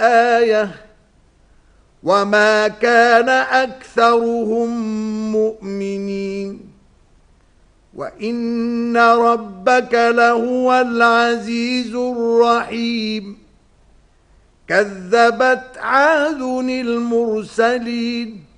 لآية وما كان أكثرهم مؤمنين وإن ربك لهو العزيز الرحيم كذبت عاد المرسلين